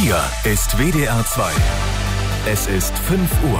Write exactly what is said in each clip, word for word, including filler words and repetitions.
Hier ist W D R zwei. Es ist fünf Uhr.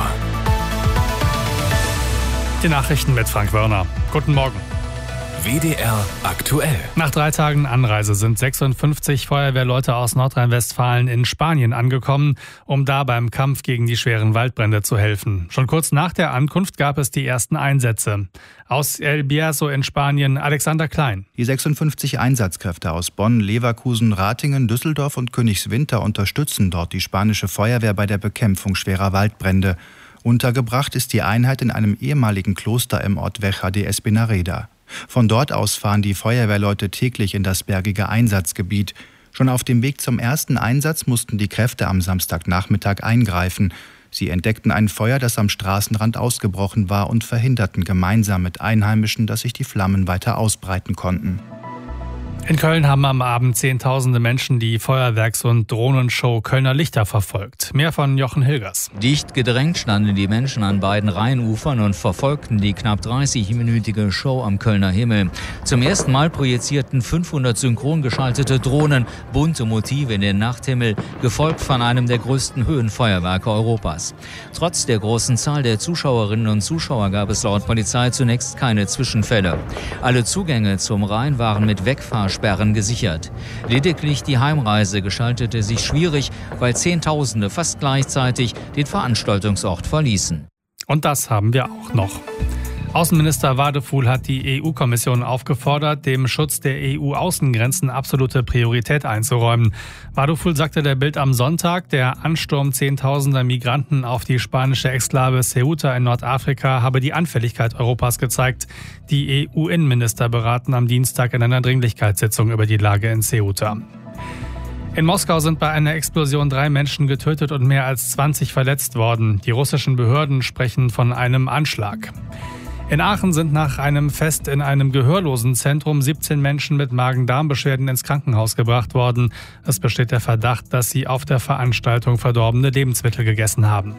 Die Nachrichten mit Frank Wörner. Guten Morgen. W D R aktuell. Nach drei Tagen Anreise sind sechsundfünfzig Feuerwehrleute aus Nordrhein-Westfalen in Spanien angekommen, um da beim Kampf gegen die schweren Waldbrände zu helfen. Schon kurz nach der Ankunft gab es die ersten Einsätze. Aus El Bierzo in Spanien, Alexander Klein. Die sechsundfünfzig Einsatzkräfte aus Bonn, Leverkusen, Ratingen, Düsseldorf und Königswinter unterstützen dort die spanische Feuerwehr bei der Bekämpfung schwerer Waldbrände. Untergebracht ist die Einheit in einem ehemaligen Kloster im Ort Veja de Espinareda. Von dort aus fahren die Feuerwehrleute täglich in das bergige Einsatzgebiet. Schon auf dem Weg zum ersten Einsatz mussten die Kräfte am Samstagnachmittag eingreifen. Sie entdeckten ein Feuer, das am Straßenrand ausgebrochen war, und verhinderten gemeinsam mit Einheimischen, dass sich die Flammen weiter ausbreiten konnten. In Köln haben am Abend Zehntausende Menschen die Feuerwerks- und Drohnenshow Kölner Lichter verfolgt. Mehr von Jochen Hilgers. Dicht gedrängt standen die Menschen an beiden Rheinufern und verfolgten die knapp dreißig-minütige Show am Kölner Himmel. Zum ersten Mal projizierten fünfhundert synchron geschaltete Drohnen bunte Motive in den Nachthimmel, gefolgt von einem der größten Höhenfeuerwerke Europas. Trotz der großen Zahl der Zuschauerinnen und Zuschauer gab es laut Polizei zunächst keine Zwischenfälle. Alle Zugänge zum Rhein waren mit Wegfahr Sperren gesichert. Lediglich die Heimreise gestaltete sich schwierig, weil Zehntausende fast gleichzeitig den Veranstaltungsort verließen. Und das haben wir auch noch. Außenminister Wadefuhl hat die E U-Kommission aufgefordert, dem Schutz der E U-Außengrenzen absolute Priorität einzuräumen. Wadefuhl sagte der Bild am Sonntag, der Ansturm zehntausender Migranten auf die spanische Exklave Ceuta in Nordafrika habe die Anfälligkeit Europas gezeigt. Die E U-Innenminister beraten am Dienstag in einer Dringlichkeitssitzung über die Lage in Ceuta. In Moskau sind bei einer Explosion drei Menschen getötet und mehr als zwanzig verletzt worden. Die russischen Behörden sprechen von einem Anschlag. In Aachen sind nach einem Fest in einem Gehörlosenzentrum siebzehn Menschen mit Magen-Darm-Beschwerden ins Krankenhaus gebracht worden. Es besteht der Verdacht, dass sie auf der Veranstaltung verdorbene Lebensmittel gegessen haben.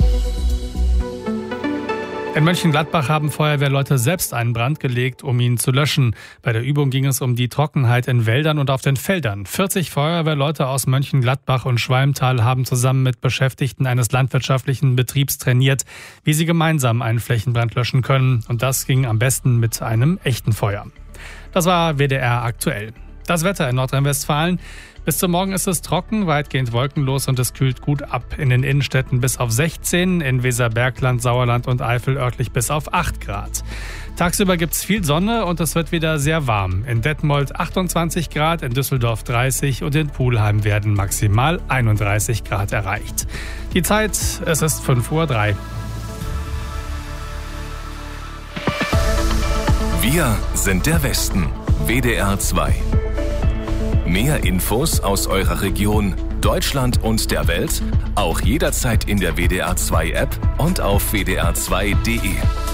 In Mönchengladbach haben Feuerwehrleute selbst einen Brand gelegt, um ihn zu löschen. Bei der Übung ging es um die Trockenheit in Wäldern und auf den Feldern. vierzig Feuerwehrleute aus Mönchengladbach und Schwalmtal haben zusammen mit Beschäftigten eines landwirtschaftlichen Betriebs trainiert, wie sie gemeinsam einen Flächenbrand löschen können. Und das ging am besten mit einem echten Feuer. Das war W D R aktuell. Das Wetter in Nordrhein-Westfalen. Bis zum Morgen ist es trocken, weitgehend wolkenlos und es kühlt gut ab. In den Innenstädten bis auf sechzehn, in Weserbergland, Sauerland und Eifel örtlich bis auf acht Grad. Tagsüber gibt es viel Sonne und es wird wieder sehr warm. In Detmold achtundzwanzig Grad, in Düsseldorf dreißig und in Pulheim werden maximal einunddreißig Grad erreicht. Die Zeit, es ist fünf Uhr drei. Wir sind der Westen. W D R zwei. Mehr Infos aus eurer Region, Deutschland und der Welt, auch jederzeit in der W D R zwei App und auf w d r zwei punkt d e.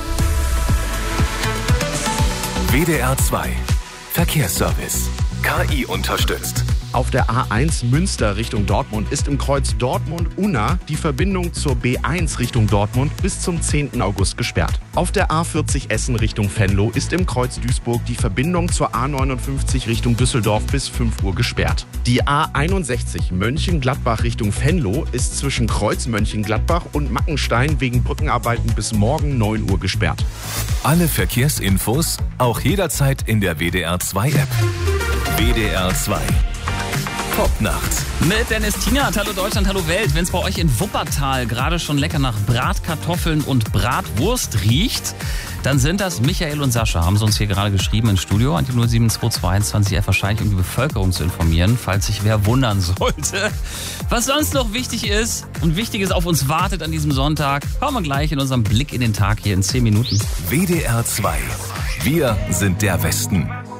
W D R zwei Verkehrsservice. K I unterstützt. Auf der A eins Münster Richtung Dortmund ist im Kreuz Dortmund-Unna die Verbindung zur B eins Richtung Dortmund bis zum zehnten August gesperrt. Auf der A vierzig Essen Richtung Venlo ist im Kreuz Duisburg die Verbindung zur A neunundfünfzig Richtung Düsseldorf bis fünf Uhr gesperrt. Die A einundsechzig Mönchengladbach Richtung Venlo ist zwischen Kreuz Mönchengladbach und Mackenstein wegen Brückenarbeiten bis morgen neun Uhr gesperrt. Alle Verkehrsinfos auch jederzeit in der W D R zwei App. W D R zwei. Popnacht. Mit Dennis Tienert. Hallo Deutschland, hallo Welt. Wenn es bei euch in Wuppertal gerade schon lecker nach Bratkartoffeln und Bratwurst riecht, dann sind das Michael und Sascha. Haben sie uns hier gerade geschrieben ins Studio an die null sieben zwei zweiundzwanzig F wahrscheinlich, um die Bevölkerung zu informieren, falls sich wer wundern sollte. Was sonst noch wichtig ist und Wichtiges auf uns wartet an diesem Sonntag, hören wir gleich in unserem Blick in den Tag hier in zehn Minuten. W D R zwei. Wir sind der Westen.